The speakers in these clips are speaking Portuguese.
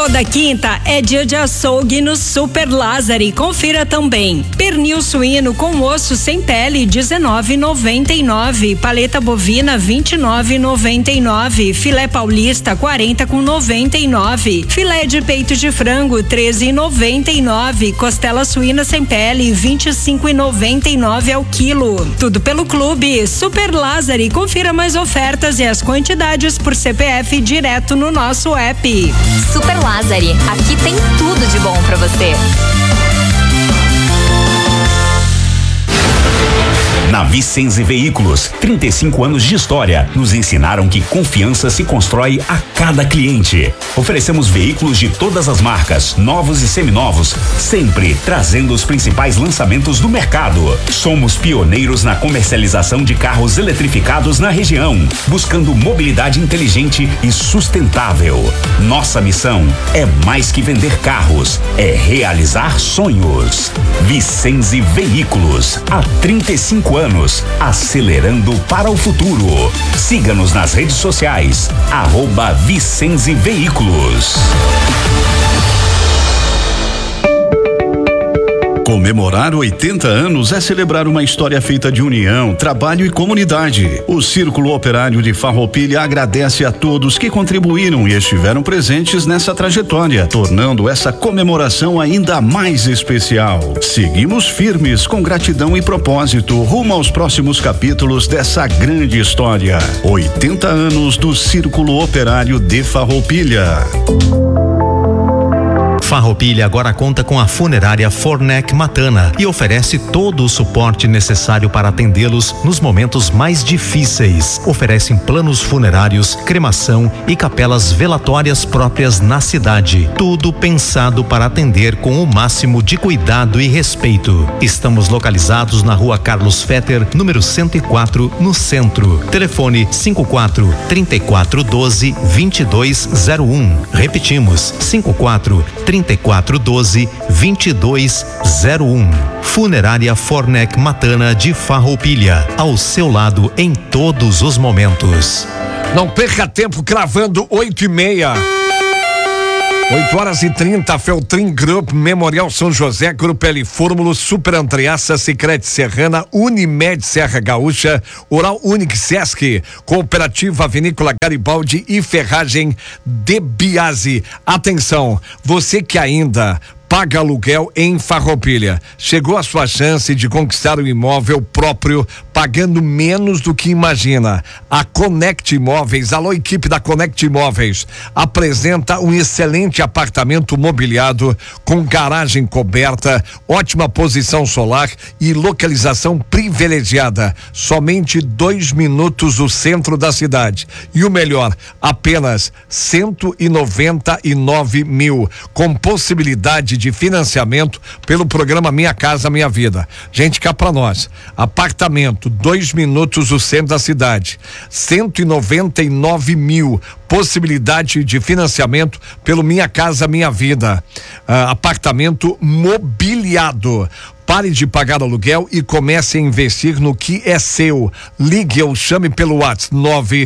Toda quinta é dia de açougue no Super Lázari. Confira também. Pernil suíno com osso sem pele, R$19,99. Paleta bovina, R$29,99. Filé paulista, 40,99. Filé de peito de frango, R$13,99. Costela suína sem pele, R$25,99 ao quilo. Tudo pelo Clube Super Lázari. Confira mais ofertas e as quantidades por CPF direto no nosso app. Super Lázari, aqui tem tudo de bom pra você. Na Vicenzi Veículos, 35 anos de história nos ensinaram que confiança se constrói a cada cliente. Oferecemos veículos de todas as marcas, novos e seminovos, sempre trazendo os principais lançamentos do mercado. Somos pioneiros na comercialização de carros eletrificados na região, buscando mobilidade inteligente e sustentável. Nossa missão é mais que vender carros, é realizar sonhos. Vicenzi Veículos, há 35 anos, acelerando para o futuro. Siga-nos nas redes sociais, @Vicenzi Veículos. Comemorar 80 anos é celebrar uma história feita de união, trabalho e comunidade. O Círculo Operário de Farroupilha agradece a todos que contribuíram e estiveram presentes nessa trajetória, tornando essa comemoração ainda mais especial. Seguimos firmes com gratidão e propósito rumo aos próximos capítulos dessa grande história. 80 anos do Círculo Operário de Farroupilha. Farroupilha agora conta com a funerária Fornec Matana e oferece todo o suporte necessário para atendê-los nos momentos mais difíceis. Oferecem planos funerários, cremação e capelas velatórias próprias na cidade. Tudo pensado para atender com o máximo de cuidado e respeito. Estamos localizados na Rua Carlos Fetter, número 104, no centro. Telefone 54-3412-2201. Repetimos, 54-3412-2201. Funerária Fornec Matana de Farroupilha, ao seu lado em todos os momentos. Não perca tempo cravando 8h30. 8h30, Feltrin Group, Memorial São José, Grupo L Fórmulo, Super Andreassa, Sicredi Serrana, Unimed Serra Gaúcha, Oral Unique Sesc, Cooperativa Vinícola Garibaldi e Ferragem de Biase. Atenção, você que ainda paga aluguel em Farroupilha. Chegou a sua chance de conquistar um imóvel próprio pagando menos do que imagina. A Connect Imóveis, alô equipe da Connect Imóveis, apresenta um excelente apartamento mobiliado com garagem coberta, ótima posição solar e localização privilegiada. Somente 2 minutos do centro da cidade. E o melhor, apenas 199 mil, com possibilidade de financiamento pelo programa Minha Casa Minha Vida. Gente, cá pra nós, apartamento, 2 minutos do centro da cidade, 199 mil, possibilidade de financiamento pelo Minha Casa Minha Vida. Apartamento mobiliado. Pare de pagar aluguel e comece a investir no que é seu. Ligue ou chame pelo WhatsApp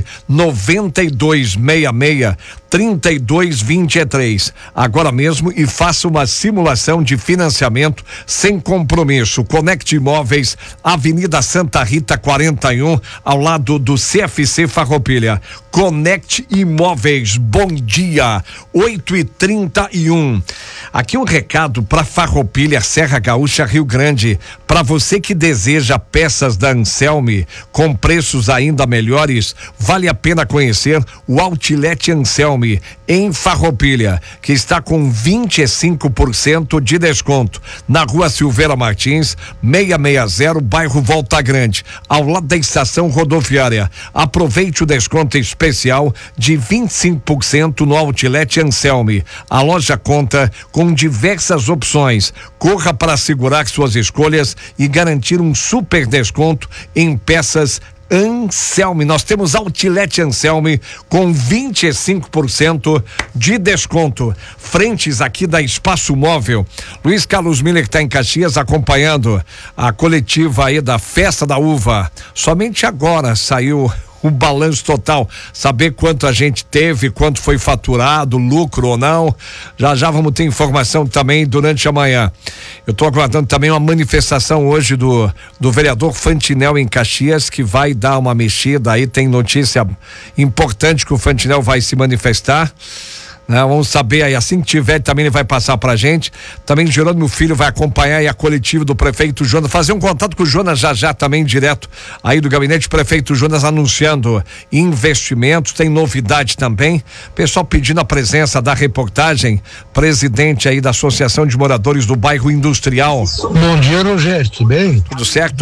99266-3223 agora mesmo e faça uma simulação de financiamento sem compromisso. Connect Imóveis, Avenida Santa Rita 41, ao lado do CFC Farroupilha. Connect Imóveis, bom dia, 8h31. Aqui um recado para Farroupilha, Serra Gaúcha, Rio Grande. Para você que deseja peças da Anselme com preços ainda melhores, vale a pena conhecer o Outlet Anselme em Farroupilha, que está com 25% de desconto na Rua Silveira Martins, 660, bairro Volta Grande, ao lado da estação rodoviária. Aproveite o desconto especial de 25% no Outlet Anselme. A loja conta com diversas opções. Corra para assegurar suas escolhas e garantir um super desconto em peças Anselme. Nós temos Outlet Anselme com 25% de desconto. Frentes aqui da Espaço Móvel. Luiz Carlos Miller está em Caxias acompanhando a coletiva aí da Festa da Uva. Somente agora saiu o balanço total, saber quanto a gente teve, quanto foi faturado, lucro ou não. Já vamos ter informação também durante a manhã. Eu estou aguardando também uma manifestação hoje do vereador Fantinel em Caxias, que vai dar uma mexida aí, tem notícia importante que o Fantinel vai se manifestar. Vamos saber aí, assim que tiver também ele vai passar pra gente. Também Jerônimo Filho vai acompanhar aí a coletiva do prefeito Jonas, fazer um contato com o Jonas já também direto aí do gabinete prefeito Jonas, anunciando investimentos, tem novidade também, pessoal pedindo a presença da reportagem, presidente aí da Associação de Moradores do Bairro Industrial. Bom dia, Rogério, tudo bem? Tudo certo?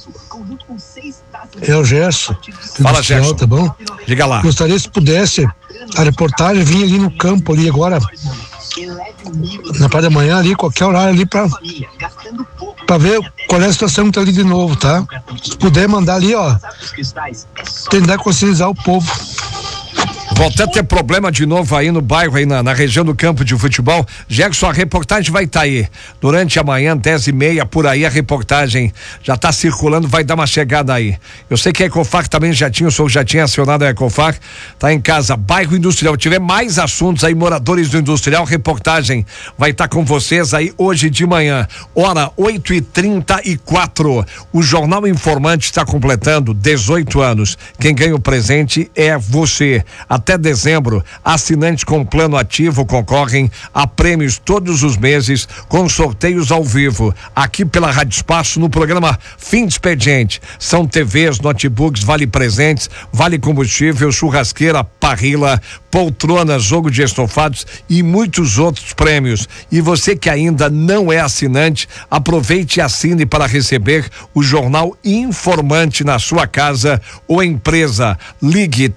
É o Gerson. Fala, Gerson. Tá bom? Diga lá. Gostaria, se pudesse, a reportagem vinha ali no campo ali agora, na parte da manhã ali, qualquer horário ali pra ver qual é a situação que tá ali de novo, tá? Se puder mandar ali, ó, tentar conscientizar o povo. Vou até ter problema de novo aí no bairro, aí na região do campo de futebol. Jackson, a reportagem vai estar aí durante a manhã, 10h30, por aí a reportagem já está circulando, vai dar uma chegada aí. Eu sei que a Ecofac também já tinha acionado a Ecofac, tá em casa, bairro industrial. Se tiver mais assuntos aí, moradores do industrial, reportagem vai estar com vocês aí hoje de manhã, hora 8h34. O Jornal Informante está completando 18 anos. Quem ganha o presente é você. Até dezembro, assinantes com plano ativo concorrem a prêmios todos os meses, com sorteios ao vivo, aqui pela Rádio Espaço, no programa Fim de Expediente. São TVs, notebooks, vale presentes, vale combustível, churrasqueira, parrilla, poltronas, jogo de estofados e muitos outros prêmios. E você que ainda não é assinante, aproveite e assine para receber o Jornal Informante na sua casa ou empresa. Ligue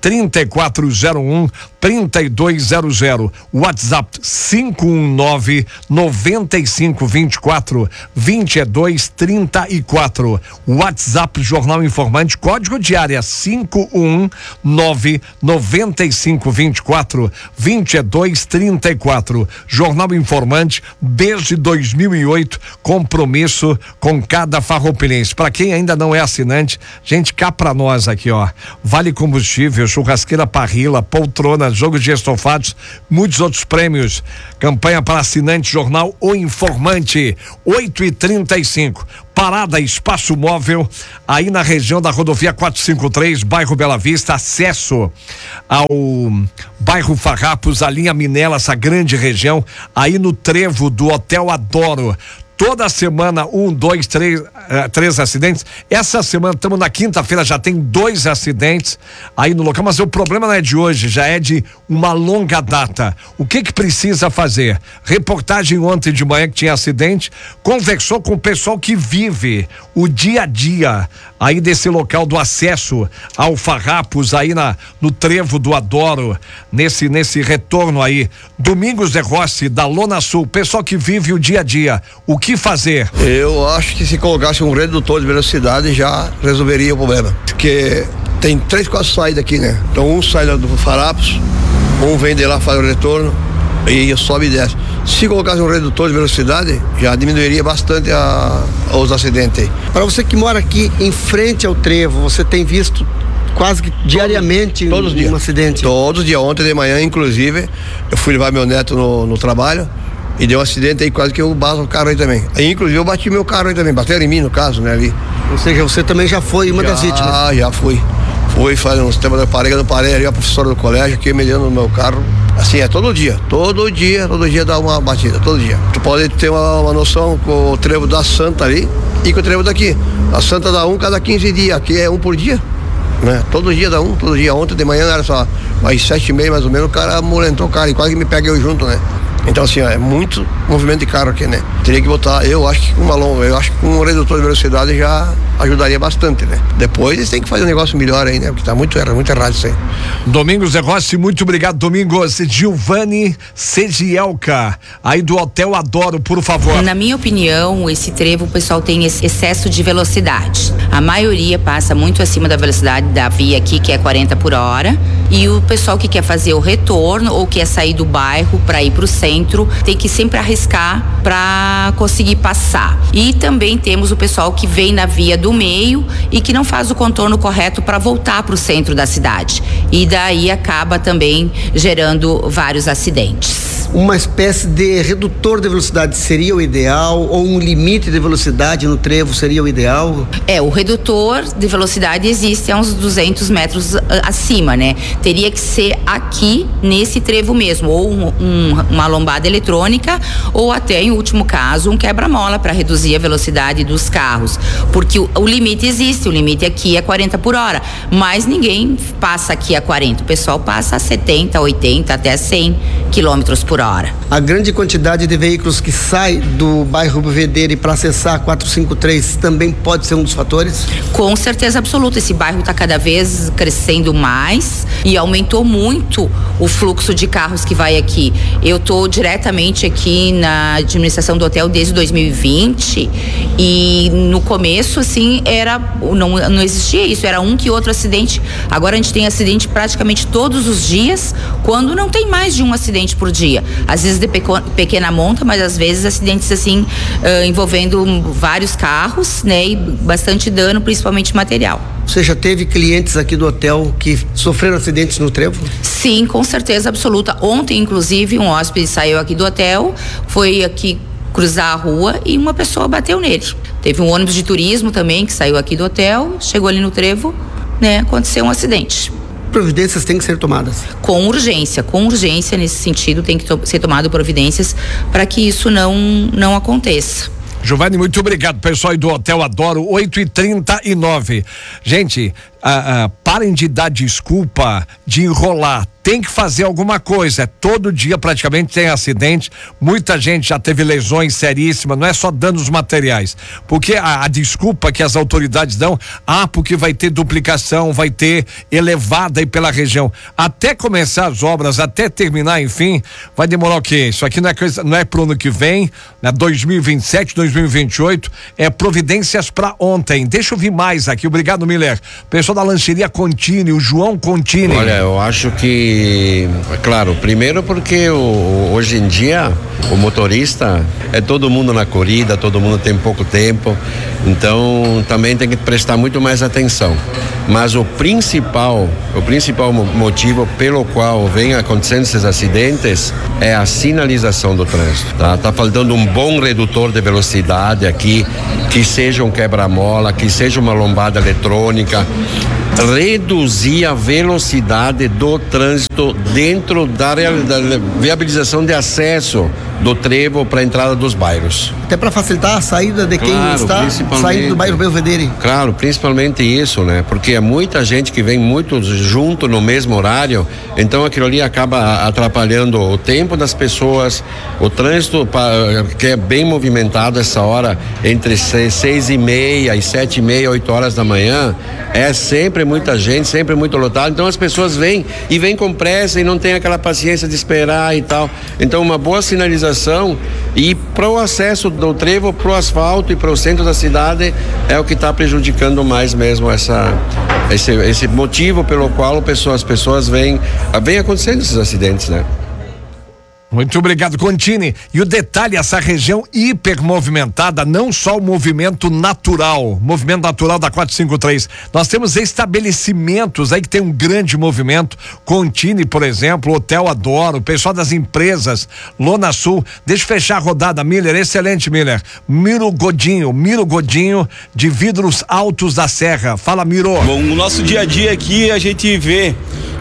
3401-3200, WhatsApp 519-9524-2234, WhatsApp Jornal Informante, código de área 519-9524-2234, Jornal Informante, desde 2008, compromisso com cada farroupilense. Para quem ainda não é assinante, gente, cá pra nós aqui, ó, vale combustível, churrasqueira, parrilla, poltrona, jogo de estofados, muitos outros prêmios. Campanha para assinante Jornal O Informante, 8h35. Parada Espaço Móvel, aí na região da rodovia 453, bairro Bela Vista, acesso ao bairro Farrapos, a linha Minela, essa grande região, aí no trevo do Hotel Adoro. Toda semana, 1, 2, 3 acidentes. Essa semana, estamos na quinta-feira, já tem 2 acidentes aí no local, mas o problema não é de hoje, já é de uma longa data. O que precisa fazer? Reportagem ontem de manhã que tinha acidente, conversou com o pessoal que vive o dia a dia aí desse local do acesso ao Farrapos, aí no trevo do Adoro, nesse retorno aí. Domingos de Rossi, da Lona Sul, pessoal que vive o dia a dia, o que fazer? Eu acho que se colocasse um redutor de velocidade já resolveria o problema, porque tem 3, 4 saídas aqui, né? Então um sai do Farrapos, um vem de lá, faz o retorno e sobe e desce. Se colocasse um redutor de velocidade, já diminuiria bastante os acidentes. Para você que mora aqui em frente ao trevo, você tem visto quase que diariamente um acidente? Todos os dias. Ontem de manhã, inclusive, eu fui levar meu neto no trabalho e deu um acidente aí, quase que eu bato o carro aí também. Aí, inclusive, eu bati meu carro aí também, bateram em mim no caso, né, ali. Ou seja, você também já foi uma das vítimas? Já fui. Fui, fazendo uns temas, eu parei ali, a professora do colégio, aqui me dando no meu carro. Assim, é todo dia dá uma batida, todo dia. Tu pode ter uma noção com o trevo da Santa ali e com o trevo daqui. A Santa dá um cada 15 dias, aqui é um por dia, né? Todo dia dá um, todo dia. Ontem de manhã era só às 7h30 mais ou menos, o cara amolentou o cara e quase que me pega eu junto, né? Então assim, ó, é muito movimento de carro aqui, né? Teria que botar, eu acho que com um redutor de velocidade já ajudaria bastante, né? Depois eles têm que fazer um negócio melhor aí, né? Porque tá muito errado isso aí. Domingos de Rossi, muito obrigado, Domingos. Giovanni Segielka, aí do Hotel Adoro, por favor. Na minha opinião, esse trevo, o pessoal tem esse excesso de velocidade. A maioria passa muito acima da velocidade da via aqui, que é 40 por hora. E o pessoal que quer fazer o retorno ou quer sair do bairro para ir pro centro, tem que sempre arriscar para conseguir passar. E também temos o pessoal que vem na via do meio e que não faz o contorno correto para voltar para o centro da cidade. E daí acaba também gerando vários acidentes. Uma espécie de redutor de velocidade seria o ideal, ou um limite de velocidade no trevo seria o ideal? O redutor de velocidade existe a uns 200 metros acima, né? Teria que ser aqui nesse trevo mesmo, ou uma lombada eletrônica, ou até, em último caso, um quebra-mola para reduzir a velocidade dos carros, porque o limite existe, o limite aqui é 40 por hora, mas ninguém passa aqui a 40, o pessoal passa a 70, 80, até 100 quilômetros por hora. A grande quantidade de veículos que sai do bairro Belvedere para acessar a 453 também pode ser um dos fatores? Com certeza absoluta, esse bairro está cada vez crescendo mais e aumentou muito o fluxo de carros que vai aqui. Eu estou diretamente aqui na administração do hotel desde 2020 e no começo, assim, não existia isso, era um que outro acidente. Agora a gente tem acidente praticamente todos os dias, quando não tem mais de um acidente por dia. Às vezes de pequena monta, mas às vezes acidentes assim envolvendo vários carros, né, e bastante dano, principalmente material. Você já teve clientes aqui do hotel que sofreram acidentes no trevo? Sim, com certeza absoluta. Ontem, inclusive, um hóspede saiu aqui do hotel, foi aqui cruzar a rua e uma pessoa bateu nele. Teve um ônibus de turismo também que saiu aqui do hotel, chegou ali no trevo, né, aconteceu um acidente. Providências têm que ser tomadas? Com urgência nesse sentido, tem que ser tomado providências para que isso não aconteça. Giovanni, muito obrigado, pessoal do Hotel Adoro, 8h39. Gente, parem de dar desculpa, de enrolar. Tem que fazer alguma coisa. Todo dia praticamente tem acidente. Muita gente já teve lesões seríssimas. Não é só danos materiais. Porque a desculpa que as autoridades dão, porque vai ter duplicação, vai ter elevada aí pela região. Até começar as obras, até terminar, enfim, vai demorar o quê? Isso aqui não é pro ano que vem, né? 2027, 2028, é providências para ontem. Deixa eu vir mais aqui. Obrigado, Miller. Pessoal da lancheria Contini, o João Contini. Olha, eu acho que, claro, primeiro porque hoje em dia o motorista é todo mundo na corrida, todo mundo tem pouco tempo, então também tem que prestar muito mais atenção. Mas o principal motivo pelo qual vem acontecendo esses acidentes é a sinalização do trânsito, tá? Tá faltando um bom redutor de velocidade aqui, que seja um quebra-mola, que seja uma lombada eletrônica, reduzir a velocidade do trânsito dentro da viabilização de acesso do trevo para a entrada dos bairros. Até para facilitar a saída de quem está saindo do bairro Belvedere. Claro, principalmente isso, né? Porque é muita gente que vem muito junto no mesmo horário, então aquilo ali acaba atrapalhando o tempo das pessoas, o trânsito que é bem movimentado essa hora, entre 6h30 e 7h30, 8 horas da manhã, é sempre muita gente, sempre muito lotado, então as pessoas vêm com pressa e não tem aquela paciência de esperar e tal. Então uma boa sinalização e para o acesso do trevo para o asfalto e para o centro da cidade é o que está prejudicando mais mesmo esse motivo pelo qual as pessoas vêm acontecendo esses acidentes, né? Muito obrigado, Contini. E o detalhe, essa região hiper movimentada, não só o movimento natural da 453. Nós temos estabelecimentos aí que tem um grande movimento. Contini, por exemplo, Hotel Adoro, o pessoal das empresas, Lona Sul. Deixa eu fechar a rodada, Miller, excelente, Miller. Miro Godinho, de Vidros Altos da Serra. Fala, Miro. Bom, no nosso dia a dia aqui a gente vê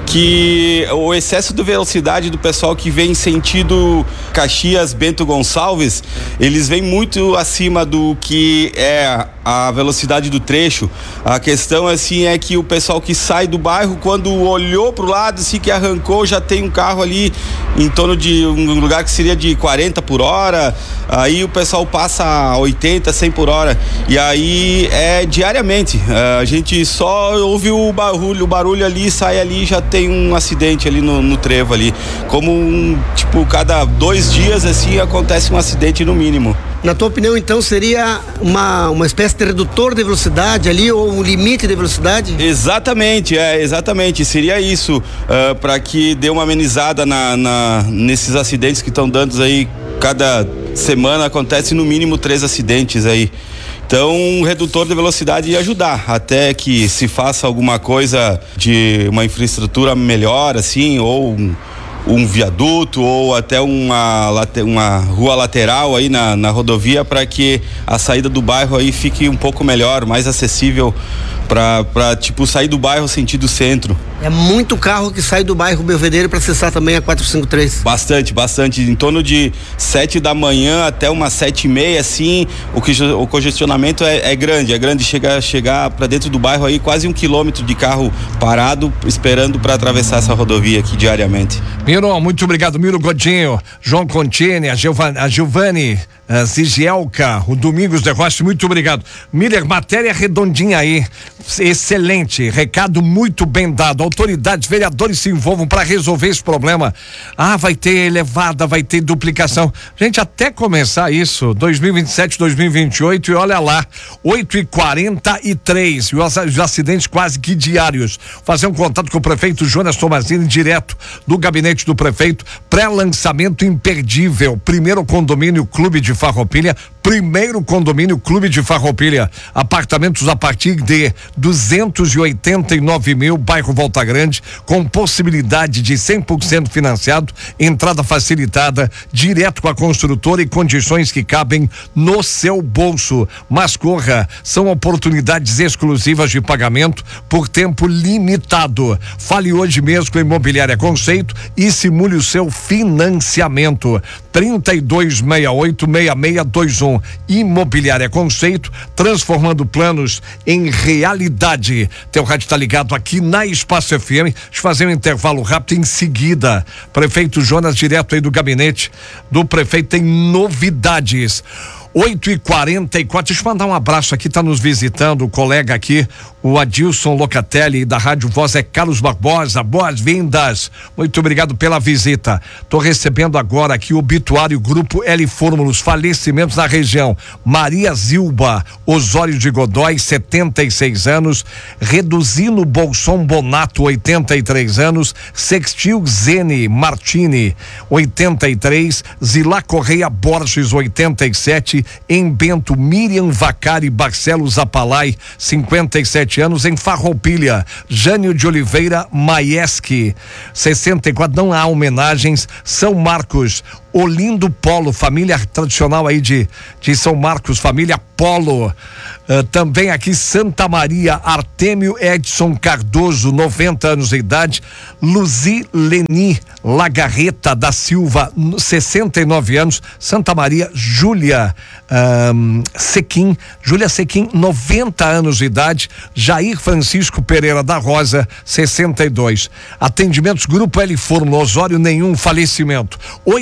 que o excesso de velocidade do pessoal que vem em sentido Caxias, Bento Gonçalves, eles vêm muito acima do que é a velocidade do trecho. A questão assim é que o pessoal que sai do bairro, quando olhou pro lado, assim que arrancou, já tem um carro ali em torno de um lugar que seria de 40 por hora, aí o pessoal passa a 80, 100 por hora, e aí é diariamente, a gente só ouve o barulho ali, sai ali, já tem um acidente ali no trevo ali, como cada 2 dias assim acontece um acidente no mínimo. Na tua opinião, então, seria uma espécie de redutor de velocidade ali, ou um limite de velocidade? Exatamente, seria isso, para que dê uma amenizada nesses acidentes que estão dando aí cada semana acontece no mínimo 3 acidentes aí. Então, um redutor de velocidade ia ajudar, até que se faça alguma coisa de uma infraestrutura melhor, assim, ou um viaduto, ou até uma rua lateral aí na rodovia, para que a saída do bairro aí fique um pouco melhor, mais acessível para tipo sair do bairro sentido centro. É muito carro que sai do bairro Belvedere para acessar também a 453. Bastante, em torno de 7 da manhã até umas 7:30, assim, o congestionamento é grande, chegar para dentro do bairro aí quase 1 quilômetro de carro parado esperando para atravessar essa rodovia aqui diariamente. Miro, muito obrigado, Miro Godinho, João Contini, a Giovanni, a Zigielka, o Domingos de Rossi, muito obrigado. Miller, matéria redondinha aí, excelente, recado muito bem dado. Autoridades, vereadores se envolvam para resolver esse problema. Vai ter elevada, vai ter duplicação. Gente, até começar isso, 2027, 2028, e olha lá, 8h43, e os acidentes quase que diários. Fazer um contato com o prefeito Jonas Tomazini, direto do gabinete do prefeito, pré-lançamento imperdível, primeiro condomínio Clube de Farroupilha, apartamentos a partir de 289 mil, bairro Volta Grande, com possibilidade de 100% financiado, entrada facilitada, direto com a construtora e condições que cabem no seu bolso. Mas corra, são oportunidades exclusivas de pagamento por tempo limitado. Fale hoje mesmo com a Imobiliária Conceito e simule o seu financiamento. 3268-6621. Imobiliária Conceito, transformando planos em realidade. Teu rádio tá ligado aqui na Espaço FM. Deixa eu fazer um intervalo rápido em seguida. Prefeito Jonas, direto aí do gabinete do prefeito, tem novidades. 8h44, deixa eu mandar um abraço aqui, tá nos visitando o colega aqui, o Adilson Locatelli, da Rádio Voz, Carlos Barbosa, boas-vindas, muito obrigado pela visita. Tô recebendo agora aqui o obituário Grupo L Fórmulos, falecimentos na região. Maria Zilba Osório de Godói, 76 anos, Reduzino Bolson Bonato, 83 anos, Sextil Zene Martini, 83, Zilá Correia Borges, 87, em Bento, Miriam Vacari Barcelos Apalai, 57 anos, em Farroupilha, Jânio de Oliveira Maieski, 64, não há homenagens. São Marcos, Olindo Polo, família tradicional aí de São Marcos, família Polo. Também aqui Santa Maria, Artêmio Edson Cardoso, 90 anos de idade, Luzi Leni Lagarreta da Silva, 69 anos, Santa Maria, Júlia Sequim, 90 anos de idade, Jair Francisco Pereira da Rosa, 62. Atendimentos Grupo L Fórmulo, Osório, nenhum falecimento.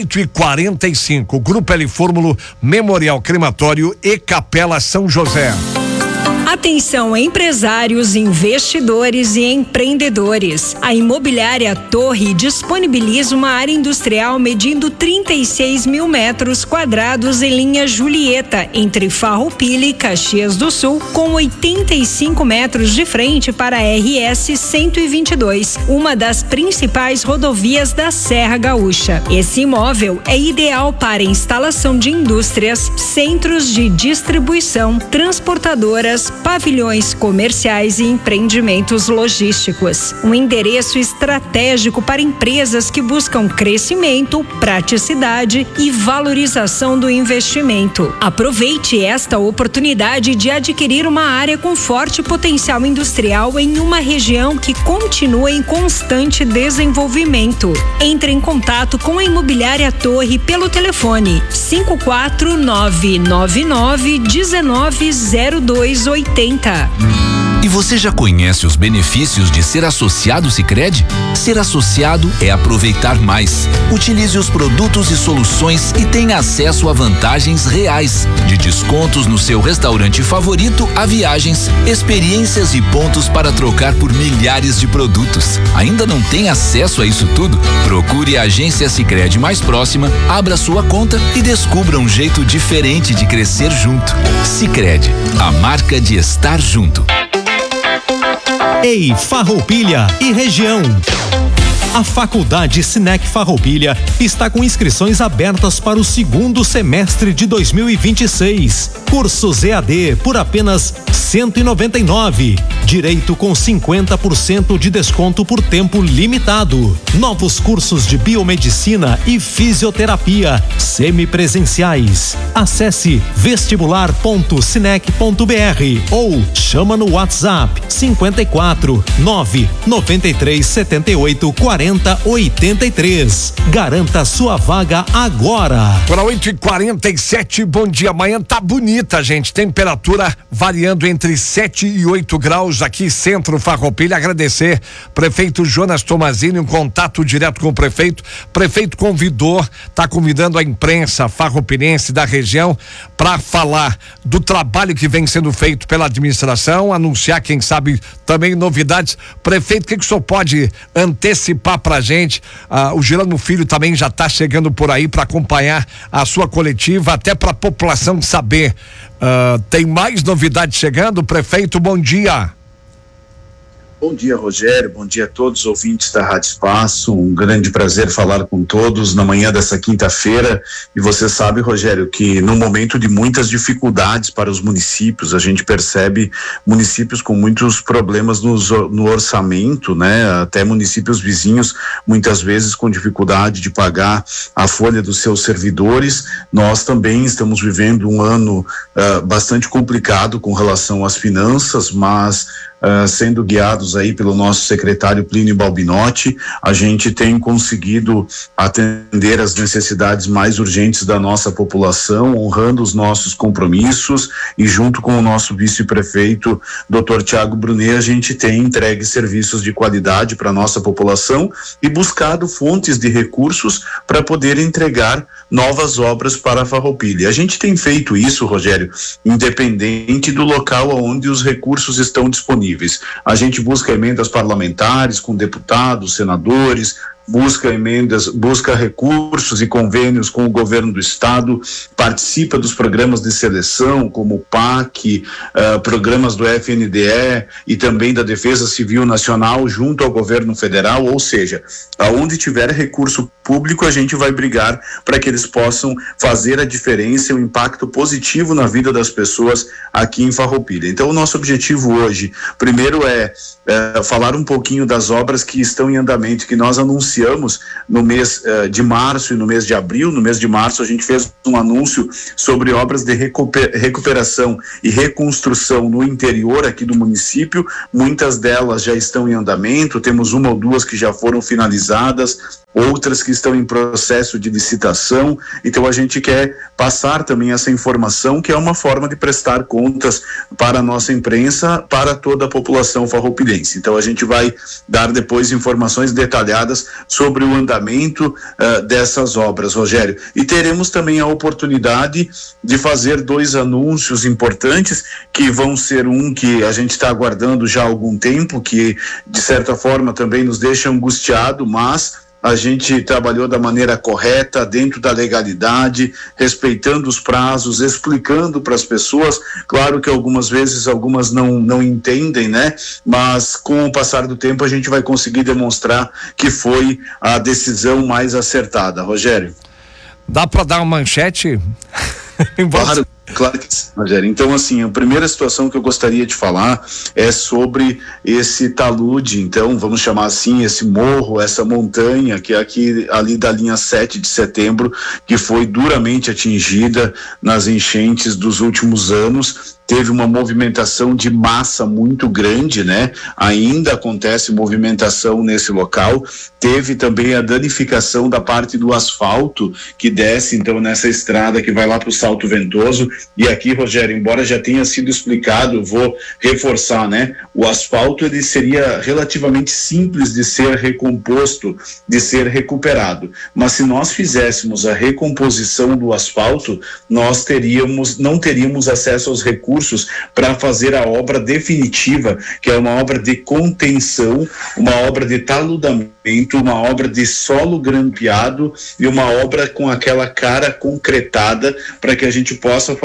8h45, Grupo L Fórmulo, Memorial Crematório e Capela São José. Atenção, empresários, investidores e empreendedores. A Imobiliária Torre disponibiliza uma área industrial medindo 36 mil metros quadrados em linha Julieta, entre Farroupilha e Caxias do Sul, com 85 metros de frente para a RS 122, uma das principais rodovias da Serra Gaúcha. Esse imóvel é ideal para instalação de indústrias, centros de distribuição, transportadoras, pavilhões comerciais e empreendimentos logísticos. Um endereço estratégico para empresas que buscam crescimento, praticidade e valorização do investimento. Aproveite esta oportunidade de adquirir uma área com forte potencial industrial em uma região que continua em constante desenvolvimento. Entre em contato com a Imobiliária Torre pelo telefone 54999190280. E você já conhece os benefícios de ser associado Sicredi? Ser associado é aproveitar mais. Utilize os produtos e soluções e tenha acesso a vantagens reais, de descontos no seu restaurante favorito a viagens, experiências e pontos para trocar por milhares de produtos. Ainda não tem acesso a isso tudo? Procure a agência Sicredi mais próxima, abra sua conta e descubra um jeito diferente de crescer junto. Sicredi, a marca de estar junto. Ei, Farroupilha e região. A Faculdade Sinec Farroupilha está com inscrições abertas para o segundo semestre de 2026. Cursos EAD por apenas R$199. Direito com 50% de desconto por tempo limitado. Novos cursos de biomedicina e fisioterapia semipresenciais. Acesse vestibular.sinec.br ou chama no WhatsApp 54 993 78 40 83. Garanta sua vaga agora. Para 8h47, bom dia. Amanhã tá bonita, gente. Temperatura variando entre 7 e 8 graus aqui, Centro Farroupilha. Agradecer prefeito Jonas Tomazini, um contato direto com o prefeito. Prefeito convidou, tá convidando a imprensa farroupilhense da região para falar do trabalho que vem sendo feito pela administração, anunciar, quem sabe, também novidades. Prefeito, o que o senhor pode antecipar pra gente? O Gerando Filho também já está chegando por aí para acompanhar a sua coletiva, até para a população saber. Tem mais novidades chegando? Prefeito, bom dia. Bom dia, Rogério, bom dia a todos os ouvintes da Rádio Espaço, um grande prazer falar com todos na manhã dessa quinta-feira. E você sabe, Rogério, que no momento de muitas dificuldades para os municípios, a gente percebe municípios com muitos problemas no orçamento, né? Até municípios vizinhos, muitas vezes com dificuldade de pagar a folha dos seus servidores. Nós também estamos vivendo um ano bastante complicado com relação às finanças, mas sendo guiados aí pelo nosso secretário Plínio Balbinotti, a gente tem conseguido atender as necessidades mais urgentes da nossa população, honrando os nossos compromissos, e junto com o nosso vice-prefeito, Dr. Tiago Brunet, a gente tem entregue serviços de qualidade para a nossa população e buscado fontes de recursos para poder entregar novas obras para a Farroupilha. A gente tem feito isso, Rogério, independente do local onde os recursos estão disponíveis. A gente busca emendas parlamentares com deputados, senadores, busca recursos e convênios com o governo do estado, participa dos programas de seleção como o PAC, programas do FNDE e também da Defesa Civil Nacional junto ao governo federal, ou seja, aonde tiver recurso público a gente vai brigar para que eles possam fazer a diferença e um impacto positivo na vida das pessoas aqui em Farroupilha. Então o nosso objetivo hoje, primeiro é falar um pouquinho das obras que estão em andamento, que nós anunciamos no mês de março e no mês de abril. No mês de março a gente fez um anúncio sobre obras de recuperação e reconstrução no interior aqui do município. Muitas delas já estão em andamento, temos uma ou duas que já foram finalizadas, outras que estão em processo de licitação. Então a gente quer passar também essa informação, que é uma forma de prestar contas para a nossa imprensa, para toda a população farroupilhense. Então a gente vai dar depois informações detalhadas sobre o andamento dessas obras, Rogério. E teremos também a oportunidade de fazer 2 anúncios importantes, que vão ser um que a gente está aguardando já há algum tempo, que de certa forma também nos deixa angustiado, mas a gente trabalhou da maneira correta, dentro da legalidade, respeitando os prazos, explicando para as pessoas. Claro que algumas vezes algumas não entendem, né? Mas com o passar do tempo a gente vai conseguir demonstrar que foi a decisão mais acertada. Rogério. Dá para dar uma manchete? Claro que sim, Rogério. Então, assim, a primeira situação que eu gostaria de falar é sobre esse talude, então, vamos chamar assim, esse morro, essa montanha que é aqui, ali da linha 7 de setembro, que foi duramente atingida nas enchentes dos últimos anos. Teve uma movimentação de massa muito grande, né? Ainda acontece movimentação nesse local. Teve também a danificação da parte do asfalto que desce, então, nessa estrada que vai lá para o Salto Ventoso. E aqui, Rogério, embora já tenha sido explicado, eu vou reforçar, né? O asfalto, ele seria relativamente simples de ser recomposto, de ser recuperado. Mas se nós fizéssemos a recomposição do asfalto, nós não teríamos acesso aos recursos para fazer a obra definitiva, que é uma obra de contenção, uma obra de taludamento, uma obra de solo grampeado e uma obra com aquela cara concretada para que a gente possa fazer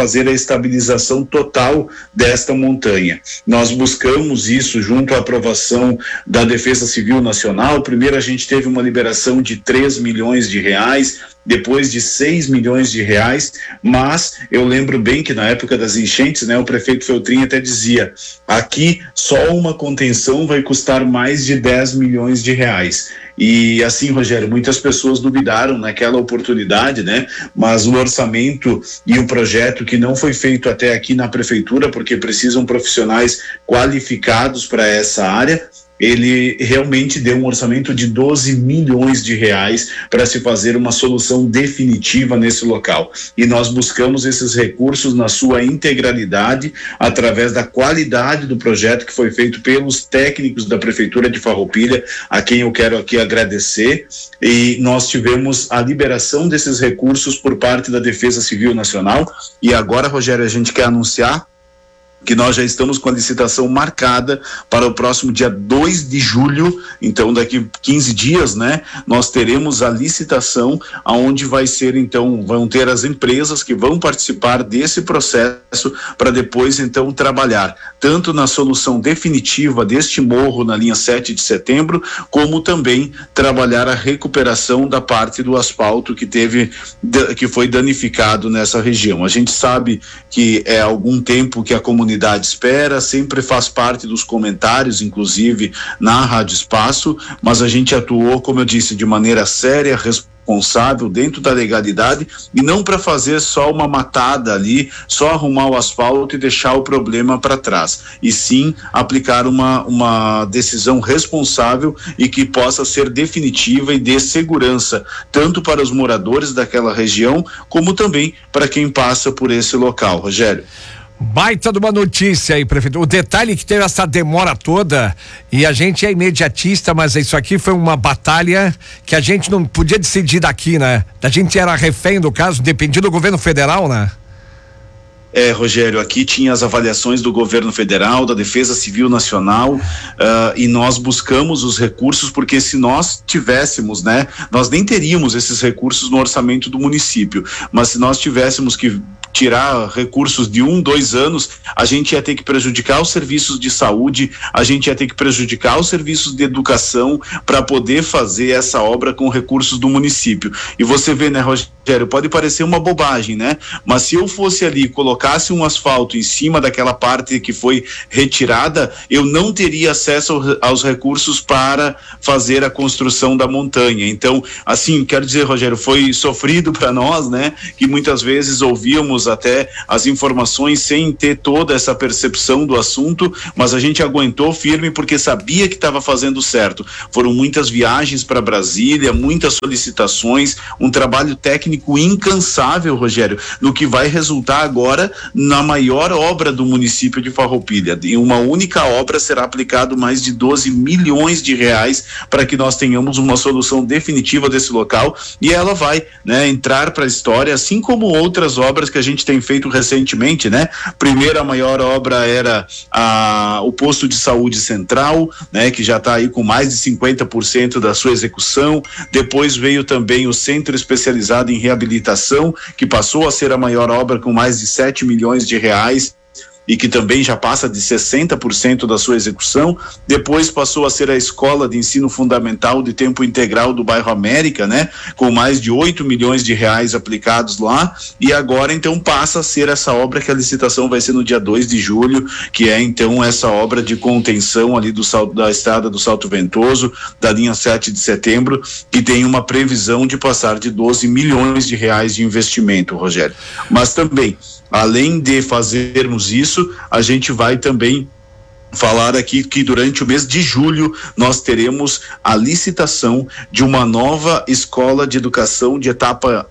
fazer a estabilização total desta montanha. Nós buscamos isso junto à aprovação da Defesa Civil Nacional. Primeiro a gente teve uma liberação de 3 milhões de reais, depois de 6 milhões de reais, mas eu lembro bem que na época das enchentes, né, o prefeito Feltrin até dizia, aqui só uma contenção vai custar mais de 10 milhões de reais. E assim, Rogério, muitas pessoas duvidaram naquela oportunidade, né? Mas o orçamento e o projeto que não foi feito até aqui na prefeitura, porque precisam profissionais qualificados para essa área, ele realmente deu um orçamento de 12 milhões de reais para se fazer uma solução definitiva nesse local. E nós buscamos esses recursos na sua integralidade, através da qualidade do projeto que foi feito pelos técnicos da Prefeitura de Farroupilha, a quem eu quero aqui agradecer. E nós tivemos a liberação desses recursos por parte da Defesa Civil Nacional. E agora, Rogério, a gente quer anunciar que nós já estamos com a licitação marcada para o próximo dia 2 de julho, então daqui 15 dias, né, nós teremos a licitação aonde vai ser, então, vão ter as empresas que vão participar desse processo para depois, então, trabalhar tanto na solução definitiva deste morro na linha 7 de setembro, como também trabalhar a recuperação da parte do asfalto que foi danificado nessa região. A gente sabe que é algum tempo que a comunidade espera, sempre faz parte dos comentários, inclusive na Rádio Espaço, mas a gente atuou, como eu disse, de maneira séria, responsável, dentro da legalidade, e não para fazer só uma matada ali, só arrumar o asfalto e deixar o problema para trás, e sim aplicar uma decisão responsável e que possa ser definitiva e dê segurança, tanto para os moradores daquela região, como também para quem passa por esse local. Rogério. Baita de uma notícia aí, prefeito. O detalhe que teve essa demora toda, e a gente é imediatista, mas isso aqui foi uma batalha que a gente não podia decidir daqui, né? A gente era refém do caso, dependia do governo federal, né? Rogério, aqui tinha as avaliações do governo federal, da Defesa Civil Nacional, e nós buscamos os recursos, porque se nós tivéssemos, né, nós nem teríamos esses recursos no orçamento do município, mas se nós tivéssemos que tirar recursos de 2 anos, a gente ia ter que prejudicar os serviços de saúde, a gente ia ter que prejudicar os serviços de educação para poder fazer essa obra com recursos do município. E você vê, né, Rogério, pode parecer uma bobagem, né? Mas se eu fosse ali, colocasse um asfalto em cima daquela parte que foi retirada, eu não teria acesso aos recursos para fazer a construção da montanha. Então, assim, quero dizer, Rogério, foi sofrido para nós, né? Que muitas vezes ouvíamos até as informações sem ter toda essa percepção do assunto, mas a gente aguentou firme porque sabia que estava fazendo certo. Foram muitas viagens para Brasília, muitas solicitações, um trabalho técnico incansável, Rogério, no que vai resultar agora na maior obra do município de Farroupilha. Em uma única obra será aplicado mais de 12 milhões de reais para que nós tenhamos uma solução definitiva desse local, e ela vai, né, entrar para a história, assim como outras obras que a gente tem feito recentemente, né? Primeiro, a maior obra era o posto de saúde central, né? Que já está aí com mais de 50% da sua execução. Depois veio também o centro especializado em reabilitação, que passou a ser a maior obra com mais de 7 milhões de reais. E que também já passa de 60% da sua execução. Depois passou a ser a escola de ensino fundamental de tempo integral do bairro América, né? Com mais de 8 milhões de reais aplicados lá, e agora então passa a ser essa obra que a licitação vai ser no dia 2 de julho, que é então essa obra de contenção ali da estrada do Salto Ventoso, da linha 7 de setembro, que tem uma previsão de passar de 12 milhões de reais de investimento, Rogério. Mas também, além de fazermos isso, a gente vai também falar aqui que durante o mês de julho nós teremos a licitação de uma nova escola de educação de etapa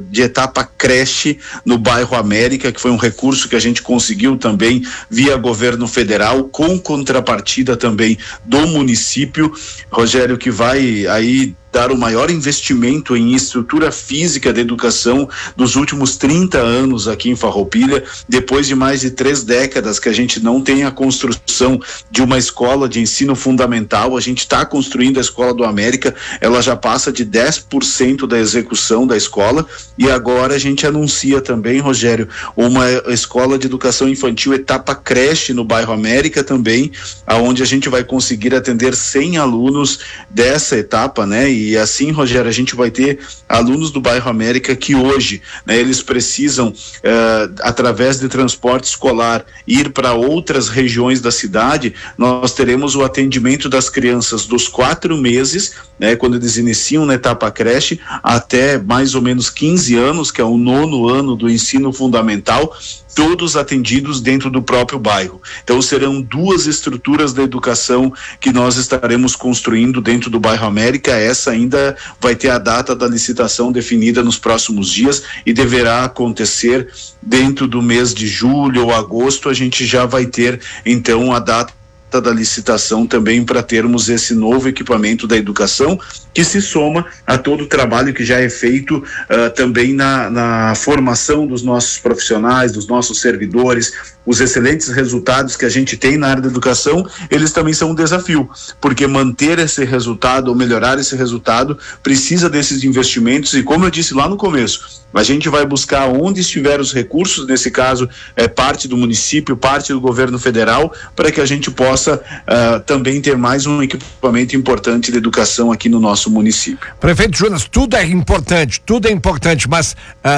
creche no bairro América, que foi um recurso que a gente conseguiu também via governo federal, com contrapartida também do município, Rogério, que vai aí dar o maior investimento em estrutura física da educação dos últimos 30 anos aqui em Farroupilha, depois de mais de 3 décadas que a gente não tem a construção de uma escola de ensino fundamental. A gente está construindo a Escola do América, ela já passa de 10% da execução da escola, e agora a gente anuncia também, Rogério, uma escola de educação infantil etapa creche no bairro América também, aonde a gente vai conseguir atender 100 alunos dessa etapa, né? E assim, Rogério, a gente vai ter alunos do bairro América que hoje, né, eles precisam, através de transporte escolar, ir para outras regiões da cidade. Nós teremos o atendimento das crianças dos 4 meses, né, quando eles iniciam na etapa creche, até mais ou menos 15 anos, que é o 9º ano do ensino fundamental, todos atendidos dentro do próprio bairro. Então serão 2 estruturas da educação que nós estaremos construindo dentro do bairro América. Essa ainda vai ter a data da licitação definida nos próximos dias e deverá acontecer dentro do mês de julho ou agosto. A gente já vai ter então a data da licitação também para termos esse novo equipamento da educação, que se soma a todo o trabalho que já é feito também na formação dos nossos profissionais, dos nossos servidores. Os excelentes resultados que a gente tem na área da educação, eles também são um desafio, porque manter esse resultado ou melhorar esse resultado precisa desses investimentos, e como eu disse lá no começo, a gente vai buscar onde estiver os recursos, nesse caso é parte do município, parte do governo federal, para que a gente possa também ter mais um equipamento importante de educação aqui no nosso município. Prefeito Jonas, tudo é importante, mas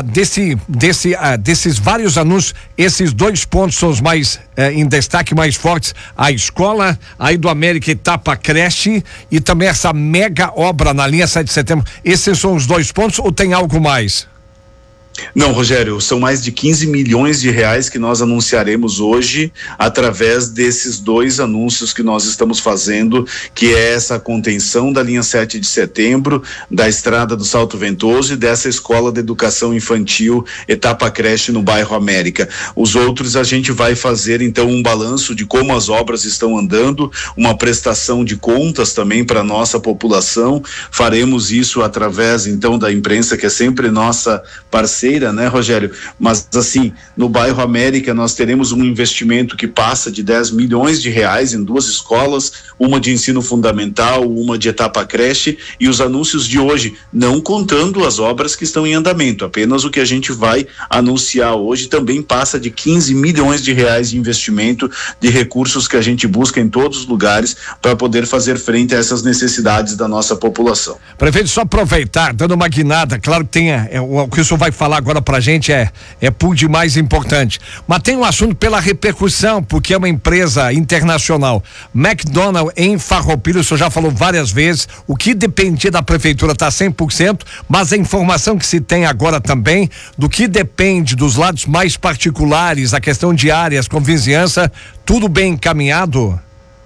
desses vários anúncios, esses 2 pontos são os mais em destaque, mais fortes: a escola aí do América etapa creche e também essa mega obra na linha 7 de setembro. Esses são os 2 pontos ou tem algo mais? Não, Rogério, são mais de 15 milhões de reais que nós anunciaremos hoje através desses 2 anúncios que nós estamos fazendo, que é essa contenção da linha 7 de setembro, da estrada do Salto Ventoso e dessa escola de educação infantil etapa creche no bairro América. Os outros a gente vai fazer então um balanço de como as obras estão andando, uma prestação de contas também para nossa população. Faremos isso através então da imprensa, que é sempre nossa parceira, né, Rogério? Mas assim, no bairro América nós teremos um investimento que passa de 10 milhões de reais em 2 escolas, uma de ensino fundamental, uma de etapa creche, e os anúncios de hoje, não contando as obras que estão em andamento, apenas o que a gente vai anunciar hoje, também passa de 15 milhões de reais de investimento, de recursos que a gente busca em todos os lugares para poder fazer frente a essas necessidades da nossa população. Prefeito, só aproveitar, dando uma guinada, claro que tem o que o senhor vai falar agora pra gente é por demais importante, mas tem um assunto pela repercussão, porque é uma empresa internacional. McDonald's em Farroupilha, o senhor já falou várias vezes, o que dependia da prefeitura tá 100%, mas a informação que se tem agora também, do que depende dos lados mais particulares, a questão de áreas com vizinhança, tudo bem encaminhado?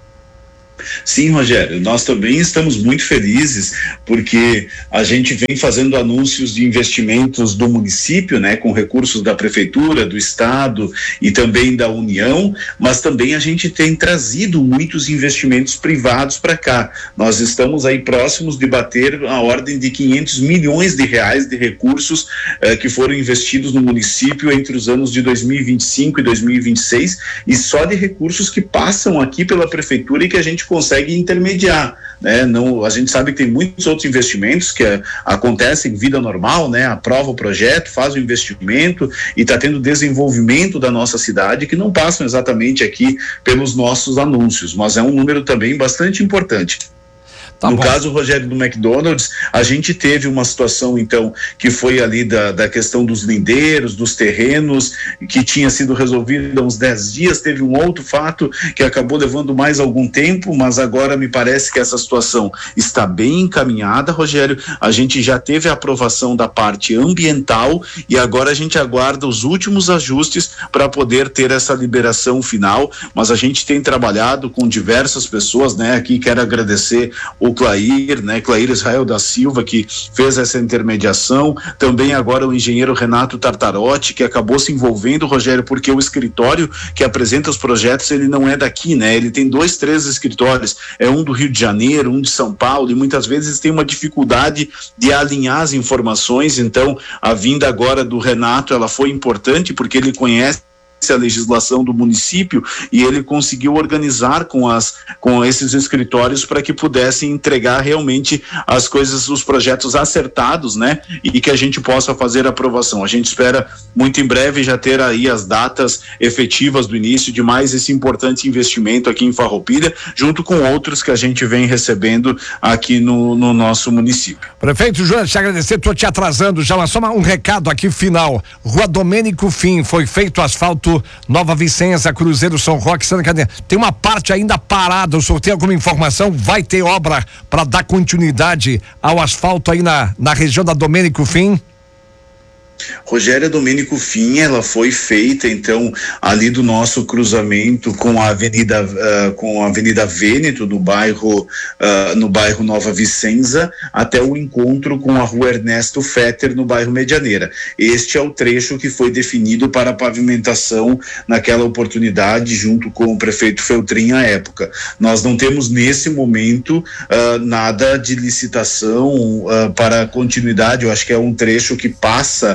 Sim, Rogério, nós também estamos muito felizes porque a gente vem fazendo anúncios de investimentos do município, né, com recursos da prefeitura, do estado e também da União, mas também a gente tem trazido muitos investimentos privados para cá. Nós estamos aí próximos de bater a ordem de 500 milhões de reais de recursos que foram investidos no município entre os anos de 2025 e 2026, e só de recursos que passam aqui pela prefeitura e que a gente consegue intermediar, né? Não, a gente sabe que tem muitos outros investimentos que acontecem em vida normal, né? Aprova o projeto, faz o investimento e está tendo desenvolvimento da nossa cidade que não passam exatamente aqui pelos nossos anúncios, mas é um número também bastante importante. No caso, Rogério, do McDonald's, a gente teve uma situação, então, que foi ali da questão dos lindeiros, dos terrenos, que tinha sido resolvida há uns 10 dias, teve um outro fato que acabou levando mais algum tempo, mas agora me parece que essa situação está bem encaminhada, Rogério. A gente já teve a aprovação da parte ambiental e agora a gente aguarda os últimos ajustes para poder ter essa liberação final, mas a gente tem trabalhado com diversas pessoas, né? Aqui quero agradecer o o Clair, né? Clair Israel da Silva, que fez essa intermediação, também agora o engenheiro Renato Tartarotti, que acabou se envolvendo, Rogério, porque o escritório que apresenta os projetos, ele não é daqui, né? Ele tem 2, 3 escritórios, é um do Rio de Janeiro, um de São Paulo, e muitas vezes tem uma dificuldade de alinhar as informações. Então a vinda agora do Renato, ela foi importante porque ele conhece a legislação do município e ele conseguiu organizar com esses escritórios para que pudessem entregar realmente as coisas, os projetos acertados, né? E que a gente possa fazer a aprovação. A gente espera muito em breve já ter aí as datas efetivas do início de mais esse importante investimento aqui em Farroupilha, junto com outros que a gente vem recebendo aqui no nosso município. Prefeito Jonas, te agradecer, estou te atrasando já, mas só um recado aqui final. Rua Domênico Fim, foi feito asfalto Nova Vicença, Cruzeiro, São Roque, Santa Catarina. Tem uma parte ainda parada, o senhor tem alguma informação? Vai ter obra para dar continuidade ao asfalto aí na região da Domênico Fim? Rogério, Domênico Fim, ela foi feita então ali do nosso cruzamento com a Avenida Vêneto no bairro Nova Vicença até o encontro com a Rua Ernesto Fetter no bairro Medianeira. Este é o trecho que foi definido para pavimentação naquela oportunidade junto com o prefeito Feltrin à época. Nós não temos nesse momento nada de licitação para continuidade. Eu acho que é um trecho que passa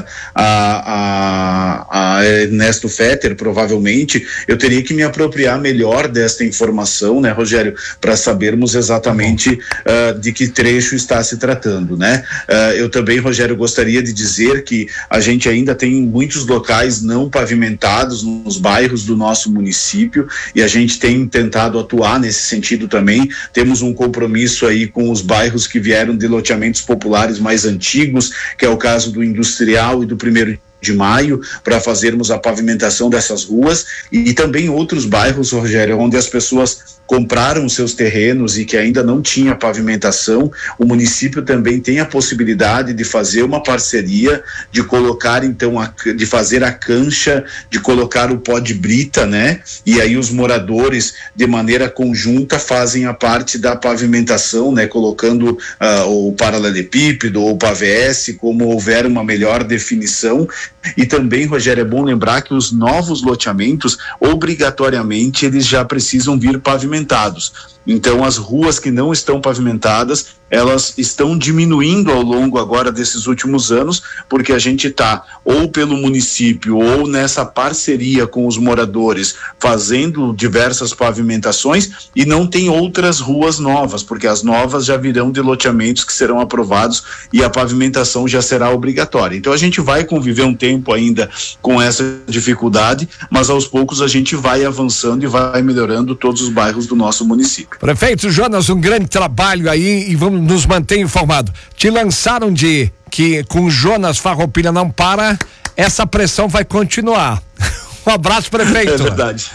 a Ernesto Fetter, provavelmente. Eu teria que me apropriar melhor desta informação, né, Rogério, para sabermos exatamente de que trecho está se tratando, né? Eu também, Rogério, gostaria de dizer que a gente ainda tem muitos locais não pavimentados nos bairros do nosso município e a gente tem tentado atuar nesse sentido também. Temos um compromisso aí com os bairros que vieram de loteamentos populares mais antigos, que é o caso do Industrial e do 1º de Maio, para fazermos a pavimentação dessas ruas e também outros bairros, Rogério, onde as pessoas compraram seus terrenos e que ainda não tinha pavimentação. O município também tem a possibilidade de fazer uma parceria, de colocar então, de fazer a cancha, de colocar o pó de brita, né? E aí os moradores de maneira conjunta fazem a parte da pavimentação, né? Colocando o paralelepípedo ou o pavés, como houver uma melhor definição. E também, Rogério, é bom lembrar que os novos loteamentos, obrigatoriamente, eles já precisam vir pavimentados. Então, as ruas que não estão pavimentadas, elas estão diminuindo ao longo agora desses últimos anos, porque a gente está ou pelo município ou nessa parceria com os moradores fazendo diversas pavimentações e não tem outras ruas novas, porque as novas já virão de loteamentos que serão aprovados e a pavimentação já será obrigatória. Então a gente vai conviver um tempo ainda com essa dificuldade, mas aos poucos a gente vai avançando e vai melhorando todos os bairros do nosso município. Prefeito Jonas, um grande trabalho aí e vamos nos manter informado. Te lançaram de que com Jonas Farroupilha não para, essa pressão vai continuar. Um abraço, prefeito. É verdade.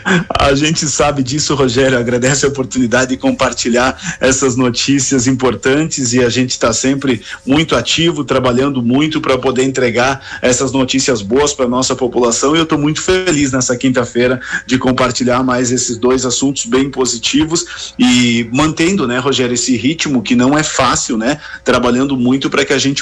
A gente sabe disso, Rogério, agradece a oportunidade de compartilhar essas notícias importantes e a gente está sempre muito ativo, trabalhando muito para poder entregar essas notícias boas para nossa população e eu estou muito feliz nessa quinta-feira de compartilhar mais esses 2 assuntos bem positivos e mantendo, né, Rogério, esse ritmo que não é fácil, né, trabalhando muito para que a gente